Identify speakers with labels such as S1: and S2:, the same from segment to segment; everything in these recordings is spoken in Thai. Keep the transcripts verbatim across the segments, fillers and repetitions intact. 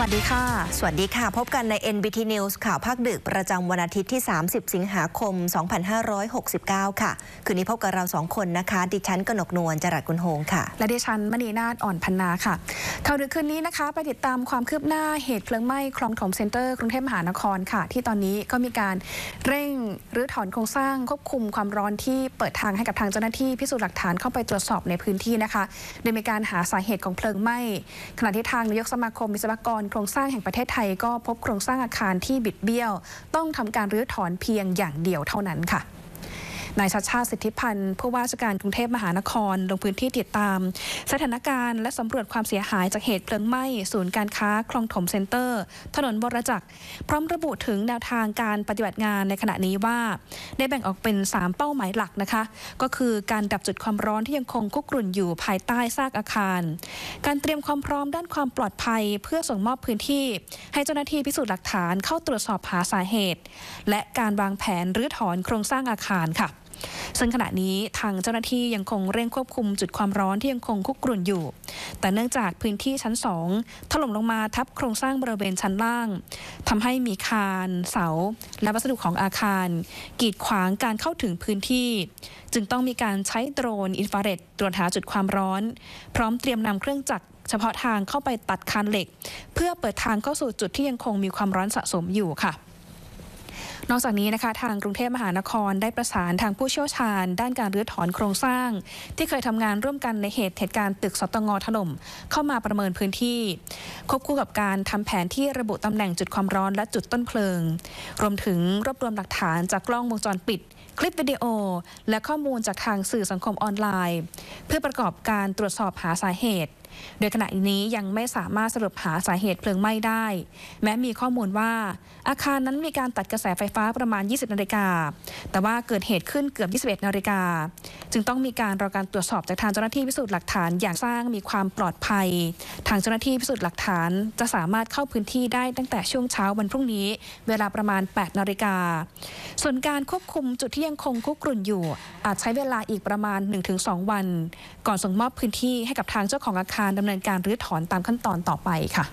S1: วัสดีค่ะ
S2: สวัสดีค่ะพบกันใน เอ็น บี ที News ข่าวภาคดึกประจำวันอาทิตย์ที่ สามสิบ สิงหาคม สองพันห้าร้อยหกสิบเก้า ค่ะคืนนี้พบกับเราสองคนนะคะดิฉันกนกนวลจรัสกุลโฮงค่ะ
S1: และดิฉันมณีนาฏอ่อนพันนาค่ะข่าวดึกคืนนี้นะคะไปติดตามความคืบหน้าเหตุเพลิงไหม้คลองถมเซ็นเตอร์กรุงเทพมหานครค่ะที่ตอนนี้ก็มีการเร่งรื้อถอนโครงสร้างควบคุมความร้อนที่เปิดทางให้กับทางเจ้าหน้าที่พิสูจน์หลักฐานเข้าไปตรวจสอบในพื้นที่นะคะโดยมีการหาสาเหตุของเพลิงไหม้ขณะที่ทางนายกสมาคมวิศวกรโครงสร้างแห่งประเทศไทยก็พบโครงสร้างอาคารที่บิดเบี้ยวต้องทำการรื้อถอนเพียงอย่างเดียวเท่านั้นค่ะนายชัชชาติสิทธิพันธ์ผู้ว่าราชการกรุงเทพมหานครลงพื้นที่ติดตามสถานการณ์และสำรวจความเสียหายจากเหตุเพลิงไหม้ศูนย์การค้าคลองถมเซ็นเตอร์ถนนบรจักรพร้อมระบุถึงแนวทางการปฏิบัติงานในขณะนี้ว่าได้แบ่งออกเป็นสามเป้าหมายหลักนะคะก็คือการดับจุดความร้อนที่ยังคงคุกรุ่นอยู่ภายใต้ซากอาคารการเตรียมความพร้อมด้านความปลอดภัยเพื่อส่งมอบพื้นที่ให้เจ้าหน้าที่พิสูจน์หลักฐานเข้าตรวจสอบหาสาเหตุและการวางแผนรื้อถอนโครงสร้างอาคารค่ะซึ่งขณะนี้ทางเจ้าหน้าที่ยังคงเร่งควบคุมจุดความร้อนที่ยังคงคุกรุ่นอยู่แต่เนื่องจากพื้นที่ชั้นสองถล่มลงมาทับโครงสร้างบริเวณชั้นล่างทำให้มีคานเสาและวัสดุของอาคารกีดขวางการเข้าถึงพื้นที่จึงต้องมีการใช้โดรนอินฟราเรดตรวจหาจุดความร้อนพร้อมเตรียมนำเครื่องจักรเฉพาะทางเข้าไปตัดคานเหล็กเพื่อเปิดทางเข้าสู่จุดที่ยังคงมีความร้อนสะสมอยู่ค่ะนอกจากนี้นะคะทางกรุงเทพมหานครได้ประสานทางผู้เชี่ยวชาญด้านการรื้อถอนโครงสร้างที่เคยทำงานร่วมกันในเหตุเหตุการณ์ตึกสตงถล่มเข้ามาประเมินพื้นที่ควบคู่กับการทำแผนที่ระบุตำแหน่งจุดความร้อนและจุดต้นเพลิงรวมถึงรวบรวมหลักฐานจากกล้องวงจรปิดคลิปวิดีโอและข้อมูลจากทางสื่อสังคมออนไลน์เพื่อประกอบการตรวจสอบหาสาเหตุโดยขณะนี้ยังไม่สามารถสรุปหาสาเหตุเพลิงไหม้ได้แม้มีข้อมูลว่าอาคารนั้นมีการตัดกระแสไฟฟ้าประมาณยี่สิบนาฬิกาแต่ว่าเกิดเหตุขึ้นเกือบยี่สิบเอ็ดนาฬิกาจึงต้องมีการรอการตรวจสอบจากทางเจ้าหน้าที่พิสูจน์หลักฐานอย่างสร้างมีความปลอดภัยทางเจ้าหน้าที่พิสูจน์หลักฐานจะสามารถเข้าพื้นที่ได้ตั้งแต่ช่วงเช้าวันพรุ่งนี้เวลาประมาณแปดนาฬิกาส่วนการควบคุมจุดที่ยังคงคุกรุ่นอยู่อาจใช้เวลาอีกประมาณ หนึ่งถึงสอง วันก่อนส่งมอบพื้นที่ให้กับทางเจ้าของอาคารดำเนินการรื้อถอนตามขั้นตอนต่อไปค่ะ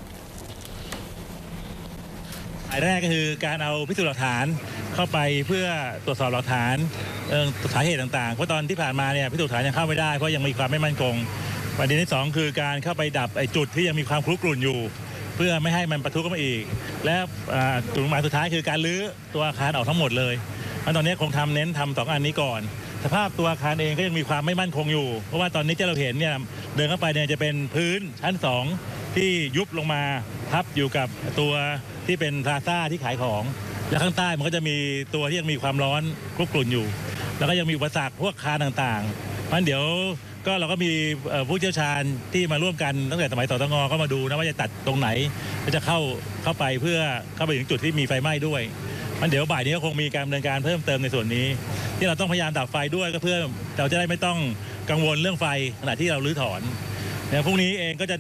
S3: อันแรกก็คือการเอาพิสูจน์หลักฐานเข้าไปเพื่อตรวจสอบหลักฐานสาเหตุต่างๆเพราะตอนที่ผ่านมาเนี่ยพิสูจน์หลักฐานยังเข้าไม่ได้เพราะยังมีความไม่มั่นคงประเด็นที่สองคือการเข้าไปดับไอ้จุดที่ยังมีความครุกรุ่นอยู่เพื่อไม่ให้มันปะทุเข้ามาอีกและจุดหมายสุดท้ายคือการรื้อตัวอาคารออกทั้งหมดเลยเพราะตอนนี้คงทำเน้นทำสองอันนี้ก่อนสภาพตัวอาคารเองก็ยังมีความไม่มั่นคงอยู่เพราะว่าตอนนี้ที่เราเห็นเนี่ยเดินเข้าไปเนี่ยจะเป็นพื้นชั้นสองที่ยุบลงมาทับอยู่กับตัวที่เป็นพลาซ่าที่ขายของและข้างใต้มันก็จะมีตัวที่ยังมีความร้อนคลุกกลุ่นอยู่แล้วก็ยังมีอุปสรรคพวกคานต่างๆเพราะฉะนั้นเดี๋ยวก็เราก็มีผู้เชี่ยวชาญที่มาร่วมกันตั้งแต่สมัยสตงก็มาดูนะว่าจะตัดตรงไหนก็จะเข้าเข้าไปเพื่อเข้าไปถึงจุดที่มีไฟไหม้ด้วยมันเดี๋ยวบ่ายนี้ก็คงมีการดำเนินการเพิ่มเติมในส่วนนี้ที่เราต้องพยายามดับไฟด้วยก็เพื่อเราจะได้ไม่ต้องกังวลเรื่องไฟขณะที่เรารื้อถอนเดี๋ยวพรุ่งนี้เองก็จะ